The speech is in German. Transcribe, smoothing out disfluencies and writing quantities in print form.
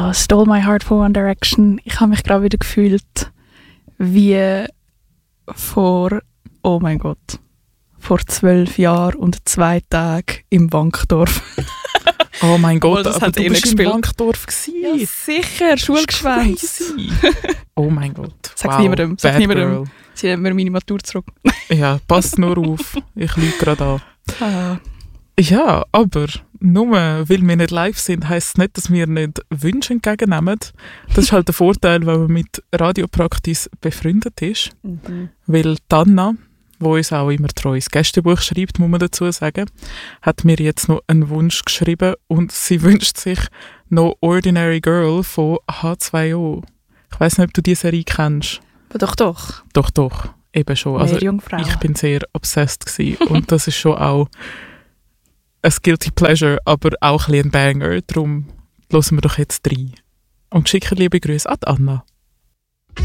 Stole My Heart von One Direction. Ich habe mich gerade wieder gefühlt wie vor 12 Jahren und 2 Tagen im Wankdorf. Oh mein Gott, das aber hat du eh bist gespielt. im Wankdorf gewesen. Ja, sicher, Schulgeschwänz. Oh mein Gott. Sag's niemandem, sag's bad niemandem. girl. Sie nehmen mir meine Matur zurück. Ja, passt nur auf. Ich lüge gerade an. Ah. Ja, aber nur weil wir nicht live sind, heisst es nicht, dass wir nicht Wünsche entgegennehmen. Das ist halt der Vorteil, wenn man mit Radiopraxis befreundet ist. Weil Anna, die uns auch immer treu ins Gästebuch schreibt, muss man dazu sagen, hat mir jetzt noch einen Wunsch geschrieben und sie wünscht sich noch Ordinary Girl von H2O. Ich weiss nicht, ob du diese Serie kennst. Aber doch. Doch, eben schon. Also, Meerjungfrau. ich bin sehr obsessed gewesen und das ist schon auch ein Guilty Pleasure, aber auch ein bisschen ein Banger. Darum hören wir doch jetzt rein. Und schicke liebe Grüße an Anna.